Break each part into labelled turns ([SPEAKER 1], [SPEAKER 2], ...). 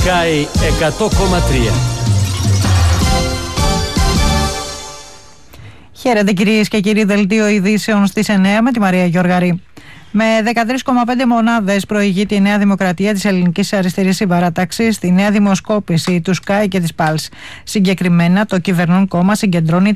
[SPEAKER 1] Sky 100,3.
[SPEAKER 2] Χαίρετε κυρίες και κύριοι, δελτίο ειδήσεων στις 9 με τη Μαρία Γιοργαρή. Με 13,5 μονάδες προηγείται η Νέα Δημοκρατία της Ελληνικής Αριστερής Συμπαράταξης στη νέα δημοσκόπηση του Sky και της Pulse. Συγκεκριμένα, το κυβερνών κόμμα συγκεντρώνει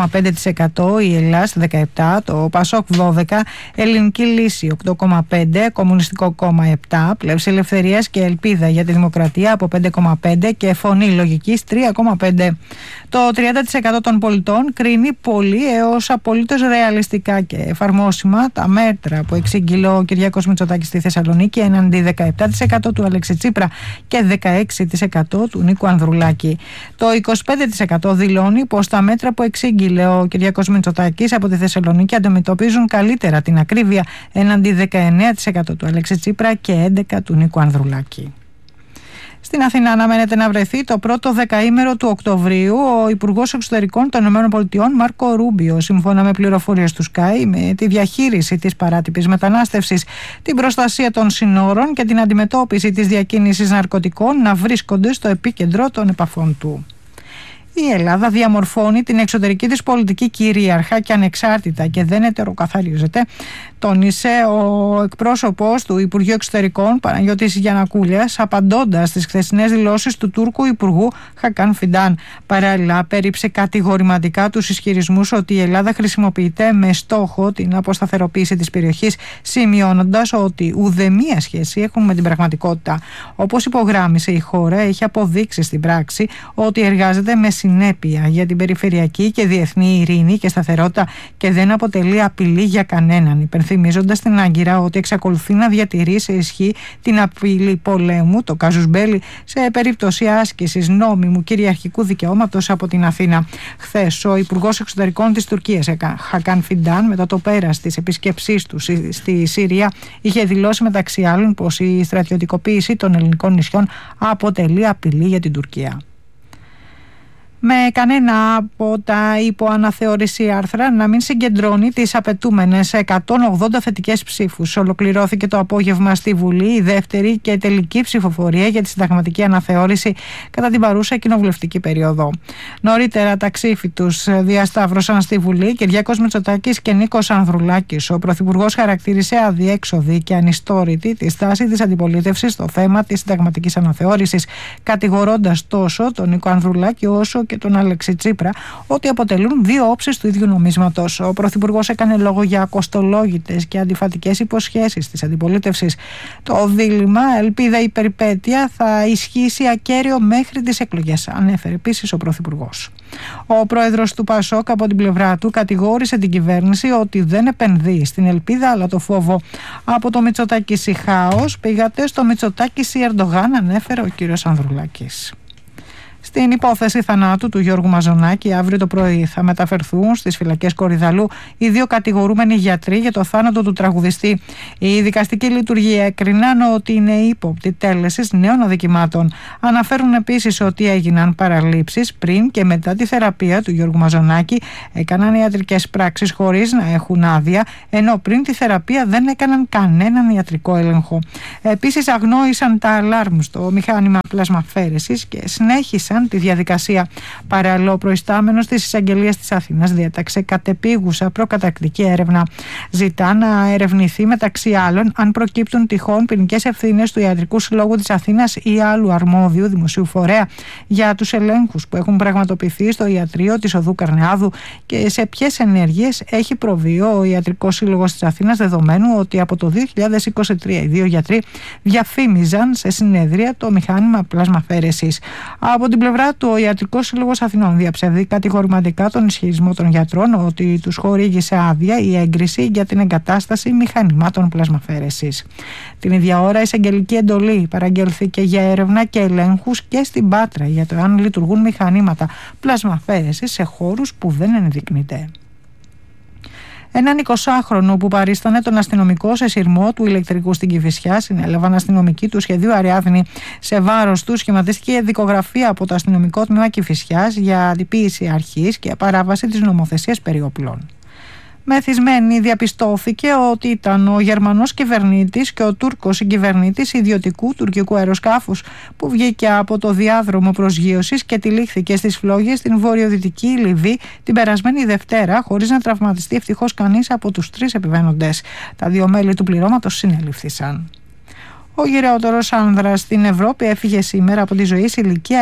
[SPEAKER 2] 30,5%, η Ελλάς 17%, το Πασόκ 12%, Ελληνική Λύση 8,5%, Κομμουνιστικό Κόμμα 7%, Πλεύση Ελευθερίας και Ελπίδα για τη Δημοκρατία από 5,5% και Φωνή Λογικής 3,5%. Το 30% των πολιτών κρίνει πολύ έως απολύτως ρεαλιστικά και εφαρμόσιμα τα μέτρα που εξήγηλε ο Κυριάκος Μητσοτάκης στη Θεσσαλονίκη έναντι 17% του Αλέξη Τσίπρα και 16% του Νίκου Ανδρουλάκη. Το 25% δηλώνει πως τα μέτρα που εξήγηλε ο Κυριάκος Μητσοτάκης από τη Θεσσαλονίκη αντιμετωπίζουν καλύτερα την ακρίβεια έναντι 19% του Αλέξη Τσίπρα και 11% του Νίκου Ανδρουλάκη. Στην Αθήνα αναμένεται να βρεθεί το πρώτο δεκαήμερο του Οκτωβρίου ο Υπουργός Εξωτερικών των ΗΠΑ Μάρκο Ρούμπιο, σύμφωνα με πληροφορίες του Sky, με τη διαχείριση της παράτυπης μετανάστευσης, την προστασία των συνόρων και την αντιμετώπιση της διακίνησης ναρκωτικών να βρίσκονται στο επίκεντρο των επαφών του. Η Ελλάδα διαμορφώνει την εξωτερική της πολιτική κυρίαρχα και ανεξάρτητα και δεν ετεροκαθαρίζεται, τόνισε ο εκπρόσωπος του Υπουργείου Εξωτερικών Παναγιώτης Γιαννακούλιας, απαντώντας στις χθεσινές δηλώσεις του Τούρκου Υπουργού Χακάν Φιντάν. Παράλληλα, πέριψε κατηγορηματικά τους ισχυρισμούς ότι η Ελλάδα χρησιμοποιείται με στόχο την αποσταθεροποίηση της περιοχής, σημειώνοντας ότι ουδέμια σχέση έχουν με την πραγματικότητα. Όπως υπογράμμισε, η χώρα έχει αποδείξει στην πράξη ότι εργάζεται με συνέπεια για την περιφερειακή και διεθνή ειρήνη και σταθερότητα και δεν αποτελεί απειλή για κανέναν, υπενθυμίζοντας την Άγκυρα ότι εξακολουθεί να διατηρεί σε ισχύ την απειλή πολέμου, το κάζους μπέλι, σε περίπτωση άσκησης νόμιμου κυριαρχικού δικαιώματος από την Αθήνα. Χθες, ο Υπουργός Εξωτερικών της Τουρκίας, Χακάν Φιντάν, μετά το πέρας της επισκεψής του στη Συρία, είχε δηλώσει μεταξύ άλλων πως η στρατιωτικοποίηση των ελληνικών νησιών αποτελεί απειλή για την Τουρκία. Με κανένα από τα υποαναθεώρηση άρθρα να μην συγκεντρώνει τις απαιτούμενες 180 θετικές ψήφους. Ολοκληρώθηκε το απόγευμα στη Βουλή η δεύτερη και τελική ψηφοφορία για τη συνταγματική αναθεώρηση κατά την παρούσα κοινοβουλευτική περίοδο. Νωρίτερα τα ψήφοι τους διασταύρωσαν στη Βουλή Κυριάκος Μητσοτάκης και Νίκος Ανδρουλάκης. Ο Πρωθυπουργός χαρακτήρισε αδιέξοδη και ανιστόρητη τη στάση της αντιπολίτευσης στο θέμα της συνταγματικής αναθεώρησης, κατηγορώντας τόσο τον Νίκο Ανδρουλάκη όσο και τον Αλέξη Τσίπρα ότι αποτελούν δύο όψεις του ίδιου νομίσματος. Ο Πρωθυπουργός έκανε λόγο για κοστολόγητες και αντιφατικές υποσχέσεις της αντιπολίτευσης. Το δίλημμα ελπίδα ή περιπέτεια θα ισχύσει ακέραιο μέχρι τις εκλογές, ανέφερε επίσης ο Πρωθυπουργός. Ο πρόεδρος του Πασόκ από την πλευρά του κατηγόρησε την κυβέρνηση ότι δεν επενδύει στην ελπίδα αλλά το φόβο. Από το Μητσοτάκη χάος πήγατε στο Μητσοτάκη Ερντογάν, ανέφερε ο κύριος Ανδρουλάκης. Στην υπόθεση θανάτου του Γιώργου Μαζονάκη, αύριο το πρωί θα μεταφερθούν στις φυλακές Κορυδαλού οι δύο κατηγορούμενοι γιατροί για το θάνατο του τραγουδιστή. Οι δικαστικοί λειτουργοί έκριναν ότι είναι ύποπτοι τέλεσης νέων αδικημάτων. Αναφέρουν επίσης ότι έγιναν παραλήψεις πριν και μετά τη θεραπεία του Γιώργου Μαζονάκη, έκαναν ιατρικές πράξεις χωρίς να έχουν άδεια, ενώ πριν τη θεραπεία δεν έκαναν κανέναν ιατρικό έλεγχο. Επίσης, αγνόησαν τα αλάρμ στο μηχάνημα πλασμαφέρεσης και συνέχισαν τη διαδικασία. Παράλληλα, ο προϊστάμενος της Εισαγγελίας της Αθήνας διέταξε κατεπίγουσα προκαταρκτική έρευνα. Ζητά να ερευνηθεί μεταξύ άλλων αν προκύπτουν τυχόν ποινικές ευθύνες του Ιατρικού Συλλόγου της Αθήνας ή άλλου αρμόδιου δημοσίου φορέα για τους ελέγχους που έχουν πραγματοποιηθεί στο ιατρείο της Οδού Καρνεάδου και σε ποιες ενέργειες έχει προβεί ο Ιατρικός Σύλλογος της Αθήνας, δεδομένου ότι από το 2023 οι δύο γιατροί διαφήμιζαν σε συνέδρια το μηχάνημα πλασμαφέρεσης. Από την πλευρά του, ο Ιατρικός Σύλλογος Αθηνών διαψεύδει κατηγορηματικά τον ισχυρισμό των γιατρών ότι τους χορήγησε άδεια η έγκριση για την εγκατάσταση μηχανημάτων πλασμαφέρεσης. Την ίδια ώρα, η εισαγγελική εντολή παραγγελθήκε για έρευνα και ελέγχους και στην Πάτρα για το αν λειτουργούν μηχανήματα πλασμαφέρεσης σε χώρους που δεν ενδεικνύεται. Έναν 20χρονο που παρίστανε τον αστυνομικό σε σειρμό του ηλεκτρικού στην Κηφισιά συνέλαβαν αστυνομικοί του σχεδίου Αριάδνη. Σε βάρος του σχηματίστηκε δικογραφία από το αστυνομικό τμήμα Κηφισιάς για αντιποίηση αρχής και παράβαση της νομοθεσίας περί όπλων. Μεθυσμένη διαπιστώθηκε ότι ήταν ο Γερμανός κυβερνήτης και ο Τούρκος συγκυβερνήτης ιδιωτικού τουρκικού αεροσκάφους που βγήκε από το διάδρομο προσγείωσης και τυλίχθηκε στις φλόγες στην βορειοδυτική Λιβύη την περασμένη Δευτέρα, χωρίς να τραυματιστεί ευτυχώς κανείς από τους 3 επιβαίνοντες. Τα 2 μέλη του πληρώματος συνελήφθησαν. Ο γυραιότερος άνδρας στην Ευρώπη έφυγε σήμερα από τη ζωή σε ηλικία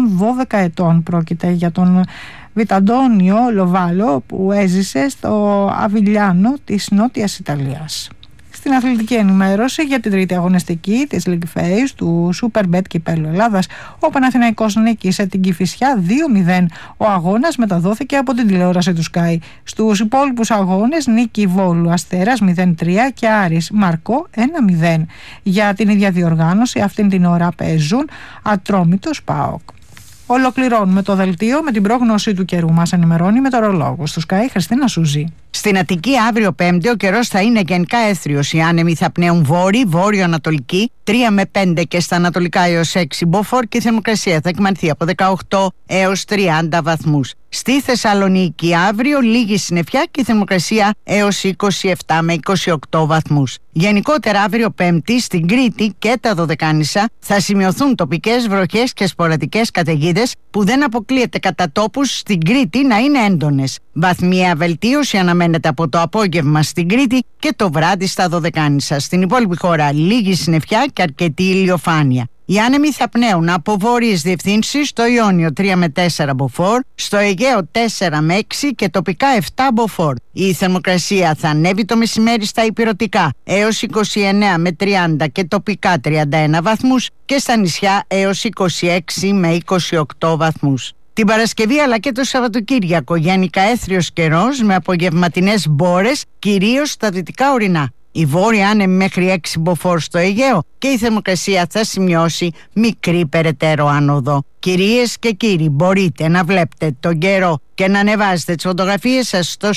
[SPEAKER 2] 112 ετών. Πρόκειται για τον Βιταντόνιο Λοβάλο που έζησε στο Αβιλιάνο της Νότιας Ιταλίας. Στην αθλητική ενημέρωση για την τρίτη αγωνιστική της League Phase του Superbet Κυπέλλου Ελλάδας, ο Παναθηναϊκός νίκησε την Κηφισιά 2-0. Ο αγώνας μεταδόθηκε από την τηλεόραση του Sky. Στους υπόλοιπους αγώνες, νίκη Βόλου Αστέρας 0-3 και Άρης Μαρκό 1-0. Για την ίδια διοργάνωση αυτήν την ώρα παίζουν Ατρόμητος ΠΑΟΚ. Ολοκληρώνουμε το δελτίο με την πρόγνωση του καιρού. Μας ενημερώνει μετεωρολόγος του Sky Χριστίνα Σουζή.
[SPEAKER 3] Στην Αττική αύριο Πέμπτη ο καιρός θα είναι γενικά έθριος. Οι άνεμοι θα πνέουν βόρειο-ανατολική 3 με 5 και στα ανατολικά έως 6 μποφόρ και η θερμοκρασία θα εκμανθεί από 18 έως 30 βαθμούς. Στη Θεσσαλονίκη αύριο λίγη συννεφιά και η θερμοκρασία έως 27 με 28 βαθμούς. Γενικότερα αύριο Πέμπτη στην Κρήτη και τα Δωδεκάνησα θα σημειωθούν τοπικές βροχές και σποραδικές καταιγίδες που δεν αποκλείεται κατά τόπους στην Κρήτη να είναι έντονες. Βαθμιαία βελτίωση αναμένεται από το απόγευμα στην Κρήτη και το βράδυ στα Δωδεκάνησα. Στην υπόλοιπη χώρα λίγη συννεφιά και αρκετή ηλιοφάνεια. Οι άνεμοι θα πνέουν από βόρειες διευθύνσεις στο Ιόνιο 3 με 4 μποφόρ, στο Αιγαίο 4 με 6 και τοπικά 7 μποφόρ. Η θερμοκρασία θα ανέβει το μεσημέρι στα ηπειρωτικά έως 29 με 30 και τοπικά 31 βαθμούς και στα νησιά έως 26 με 28 βαθμούς. Την Παρασκευή αλλά και το Σαββατοκύριακο γενικά έθριος καιρός με απογευματινές μπόρες κυρίως στα δυτικά ορεινά. Η βόρεια άνεμη μέχρι 6 μποφόρ στο Αιγαίο και η θερμοκρασία θα σημειώσει μικρή περαιτέρω άνοδο. Κυρίες και κύριοι, μπορείτε να βλέπετε τον καιρό και να ανεβάζετε τις φωτογραφίες σας στο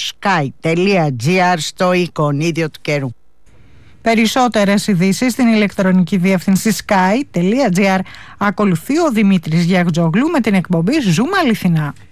[SPEAKER 3] sky.gr στο εικονίδιο του καιρού.
[SPEAKER 2] Περισσότερες ειδήσεις στην ηλεκτρονική διεύθυνση sky.gr. Ακολουθεί ο Δημήτρης Γιαγτζόγλου με την εκπομπή Ζούμε Αληθινά.